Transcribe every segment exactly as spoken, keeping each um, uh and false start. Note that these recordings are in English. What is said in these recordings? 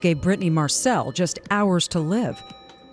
gave Brittany Marcel just hours to live.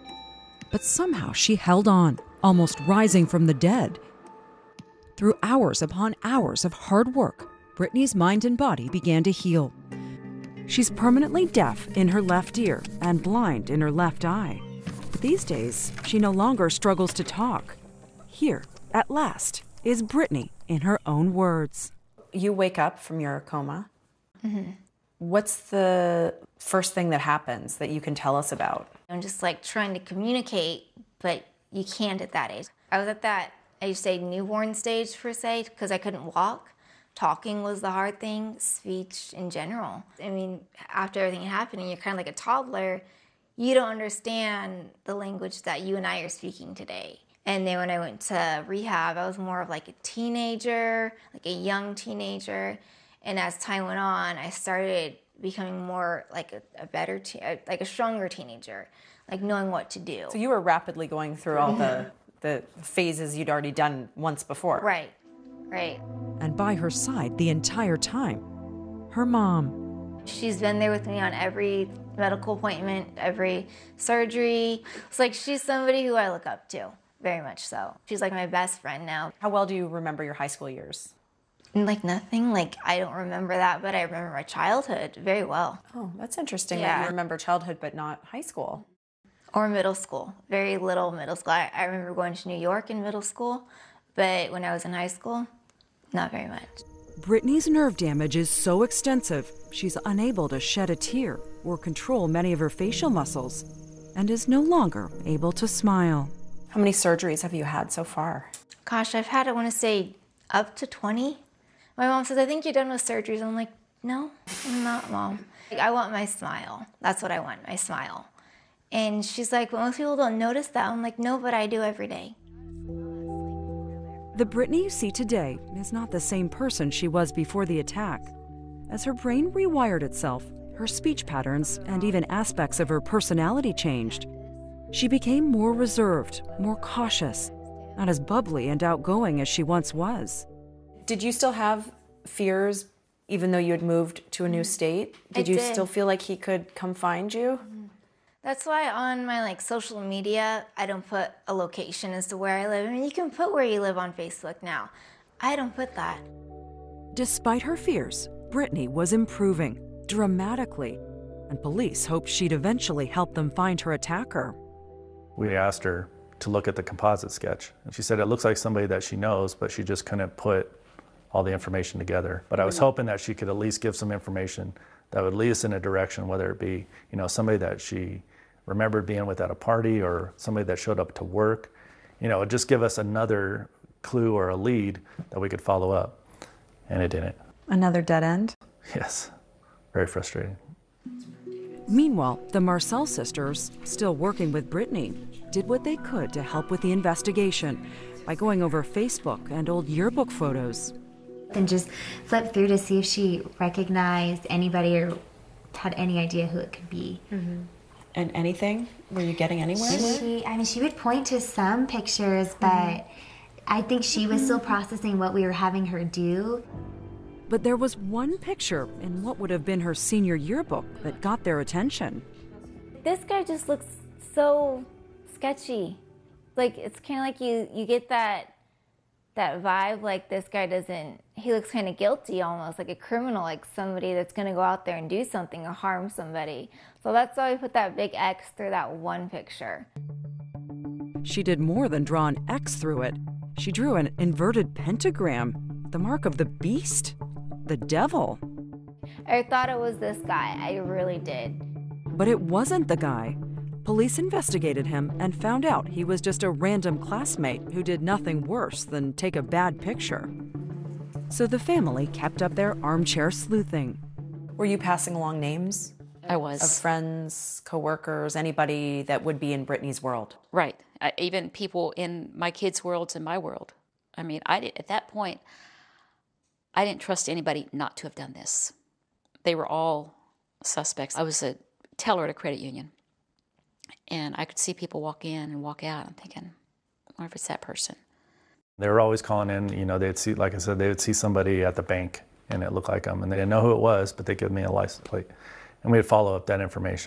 But somehow she held on, almost rising from the dead. Through hours upon hours of hard work, Brittany's mind and body began to heal. She's permanently deaf in her left ear and blind in her left eye. But these days, she no longer struggles to talk. Here, at last, is Brittany in her own words. You wake up from your coma. Mm-hmm. What's the first thing that happens that you can tell us about? I'm just like trying to communicate, but you can't at that age. I was at that, I used to say newborn stage per se, because I couldn't walk. Talking was the hard thing, speech in general. I mean, after everything happening, you're kind of like a toddler. You don't understand the language that you and I are speaking today. And then when I went to rehab, I was more of like a teenager, like a young teenager. And as time went on, I started becoming more like a, a better, te- like a stronger teenager, like knowing what to do. So you were rapidly going through all the, the phases you'd already done once before. Right, right. And by her side the entire time, her mom. She's been there with me on every medical appointment, every surgery. It's like she's somebody who I look up to, very much so. She's like my best friend now. How well do you remember your high school years? Like nothing, like I don't remember that, but I remember my childhood very well. Oh, that's interesting Yeah. that you remember childhood but not high school. Or middle school, very little middle school. I, I remember going to New York in middle school, but when I was in high school, not very much. Brittany's nerve damage is so extensive, she's unable to shed a tear or control many of her facial muscles, and is no longer able to smile. How many surgeries have you had so far? Gosh, I've had, I want to say, up to twenty. My mom says, I think you're done with surgeries. I'm like, no, I'm not, Mom. Like, I want my smile. That's what I want, my smile. And she's like, well, most people don't notice that. I'm like, no, but I do every day. The Brittany you see today is not the same person she was before the attack. As her brain rewired itself, her speech patterns and even aspects of her personality changed. She became more reserved, more cautious, not as bubbly and outgoing as she once was. Did you still have fears even though you had moved to a new state? Did I you did. still feel like he could come find you? That's why on my like social media, I don't put a location as to where I live. I mean, you can put where you live on Facebook now. I don't put that. Despite her fears, Brittany was improving dramatically, and police hoped she'd eventually help them find her attacker. We asked her to look at the composite sketch, and she said it looks like somebody that she knows, but she just couldn't put all the information together. But I was hoping that she could at least give some information that would lead us in a direction, whether it be, you know, somebody that she remembered being with at a party or somebody that showed up to work. You know, just give us another clue or a lead that we could follow up. And it didn't. Another dead end? Yes, very frustrating. Meanwhile, the Marcel sisters, still working with Brittany, did what they could to help with the investigation by going over Facebook and old yearbook photos. And just flip through to see if she recognized anybody or had any idea who it could be. Mm-hmm. And anything? Were you getting anywhere? She, I mean, she would point to some pictures, but mm-hmm. I think she was still processing what we were having her do. But there was one picture in what would have been her senior yearbook that got their attention. This guy just looks so sketchy. Like, it's kind of like you, you get that that vibe, like this guy doesn't, he looks kind of guilty almost, like a criminal, like somebody that's going to go out there and do something or harm somebody. So that's why we put that big X through that one picture. She did more than draw an X through it. She drew an inverted pentagram, the mark of the beast, the devil. I thought it was this guy, I really did. But it wasn't the guy. Police investigated him and found out he was just a random classmate who did nothing worse than take a bad picture. So the family kept up their armchair sleuthing. Were you passing along names? I was. Of friends, coworkers, anybody that would be in Brittany's world? Right. I, even people in my kids' worlds and my world. I mean, I did, at that point, I didn't trust anybody not to have done this. They were all suspects. I was a teller at a credit union. And I could see people walk in and walk out. I'm thinking, I wonder if it's that person. They were always calling in, you know, they'd see, like I said, they would see somebody at the bank and it looked like them. And they didn't know who it was, but they gave me a license plate. And and we'd follow up that information.